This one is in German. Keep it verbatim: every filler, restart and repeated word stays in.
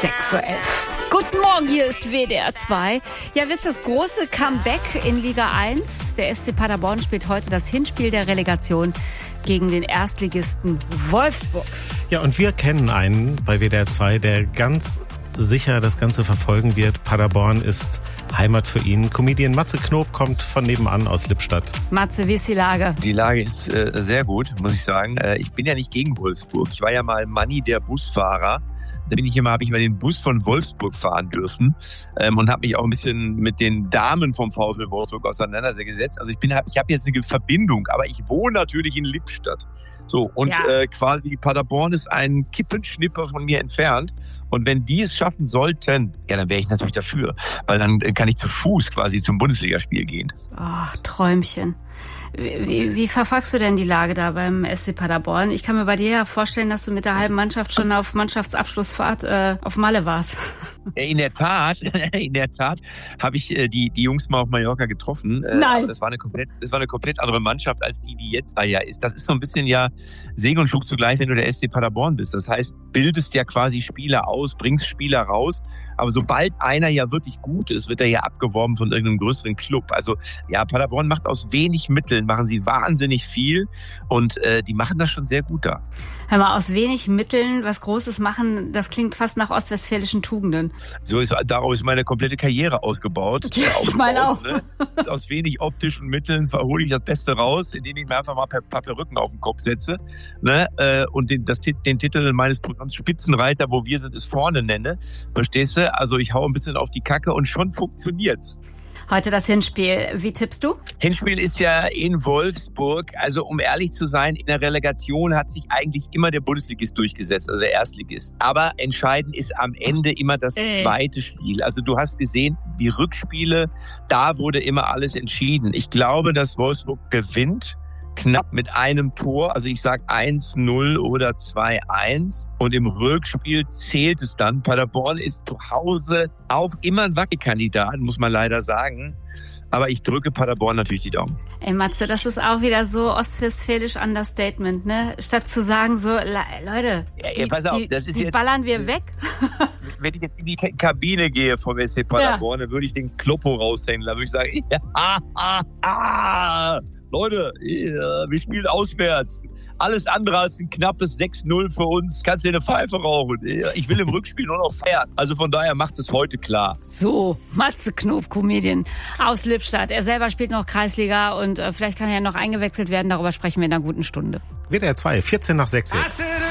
sechs Uhr elf. Guten Morgen, hier ist W D R zwei. Ja, wird's das große Comeback in Liga eins? Der S C Paderborn spielt heute das Hinspiel der Relegation gegen den Erstligisten Wolfsburg. Ja, und wir kennen einen bei W D R zwei, der ganz sicher das Ganze verfolgen wird. Paderborn ist Heimat für ihn. Comedian Matze Knob kommt von nebenan aus Lippstadt. Matze, wie ist die Lage? Die Lage ist äh, sehr gut, muss ich sagen. Äh, ich bin ja nicht gegen Wolfsburg. Ich war ja mal Manni, der Busfahrer. Da bin ich immer, habe ich mal den Bus von Wolfsburg fahren dürfen ähm, und habe mich auch ein bisschen mit den Damen vom VfL Wolfsburg auseinandergesetzt. Also ich bin, ich habe jetzt eine Verbindung, aber ich wohne natürlich in Lippstadt. So, und ja. äh, quasi Paderborn ist ein Kippenschnipper von mir entfernt. Und wenn die es schaffen sollten, ja, dann wäre ich natürlich dafür. Weil dann kann ich zu Fuß quasi zum Bundesligaspiel gehen. Ach, Träumchen. Wie, wie, wie verfolgst du denn die Lage da beim S C Paderborn? Ich kann mir bei dir ja vorstellen, dass du mit der halben Mannschaft schon auf Mannschaftsabschlussfahrt äh, auf Malle warst. In der Tat, in der Tat habe ich äh, die die Jungs mal auf Mallorca getroffen. Äh, Nein. Aber das war eine komplett, das war eine komplett andere Mannschaft als die, die jetzt da ja ist. Das ist so ein bisschen ja Segen und Fluch zugleich, wenn du der S C Paderborn bist. Das heißt, bildest ja quasi Spieler aus, bringst Spieler raus. Aber sobald einer ja wirklich gut ist, wird er ja abgeworben von irgendeinem größeren Club. Also ja, Paderborn macht aus wenig Mitteln, machen sie wahnsinnig viel und äh, die machen das schon sehr gut da. Hör mal, aus wenig Mitteln was Großes machen, das klingt fast nach ostwestfälischen Tugenden. So ist, darauf ist meine komplette Karriere ausgebaut. Ja, ich meine auch. Ne? Aus wenig optischen Mitteln verhole ich das Beste raus, indem ich mir einfach mal ein paar Perücken auf den Kopf setze, ne? äh, und den, das, den Titel meines Programms Spitzenreiter, wo wir sind, ist vorne nenne. Verstehst du? Also ich hau ein bisschen auf die Kacke und schon funktioniert's. Heute das Hinspiel. Wie tippst du? Hinspiel ist ja in Wolfsburg. Also um ehrlich zu sein, in der Relegation hat sich eigentlich immer der Bundesligist durchgesetzt, also der Erstligist. Aber entscheidend ist am Ende immer das zweite Spiel. Also du hast gesehen, die Rückspiele, da wurde immer alles entschieden. Ich glaube, dass Wolfsburg gewinnt. Knapp mit einem Tor, also ich sag eins null oder zwei eins und im Rückspiel zählt es dann. Paderborn ist zu Hause auch immer ein Wackelkandidat, muss man leider sagen. Aber ich drücke Paderborn natürlich die Daumen. Ey Matze, das ist auch wieder so ostwestfälisch Understatement, ne? Statt zu sagen so, Leute, ja, ja, pass auf, die, das ist die jetzt, ballern wir weg. Wenn ich jetzt in die Kabine gehe vom S C Paderborn, ja. Dann würde ich den Kloppo raushängen. Da würde ich sagen, ja, ah, ah, ah. Leute, wir spielen auswärts. Alles andere als ein knappes sechs null für uns. Kannst du dir eine Pfeife rauchen. Ich will im Rückspiel nur noch feiern. Also von daher macht es heute klar. So, Matze Knob, Comedian aus Lippstadt. Er selber spielt noch Kreisliga und äh, vielleicht kann er ja noch eingewechselt werden. Darüber sprechen wir in einer guten Stunde. W D R zwei, vierzehn nach sechs jetzt.